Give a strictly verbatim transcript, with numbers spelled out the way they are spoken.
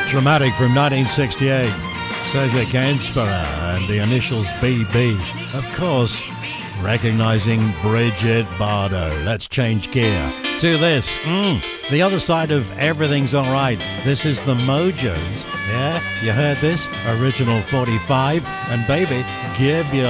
Dramatic from nineteen sixty-eight. Serge Gainsborough and the initials B B. Of course, recognizing Bridget Bardot. Let's change gear to this. Mm, the other side of Everything's Alright. This is the Mojos. Yeah, you heard this? Original forty-five. And baby, give your